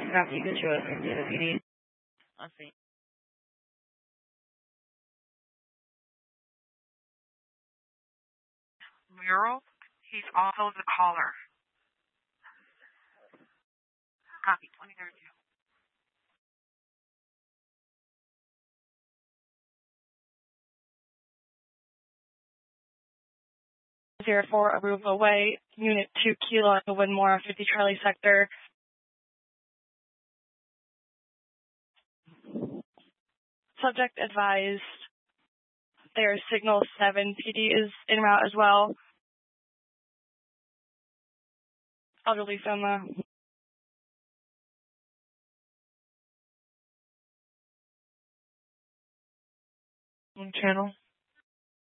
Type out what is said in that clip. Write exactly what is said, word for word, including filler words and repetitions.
After you get to us into the P D. I see. Mural, he's also the caller. Copy, twenty thirty-two. Zero four Aruba Way, Unit two Kilo at the Winmore, fifty Charlie Sector. Subject advised. Their signal seven P D is en route as well. Elderly Soma. Channel.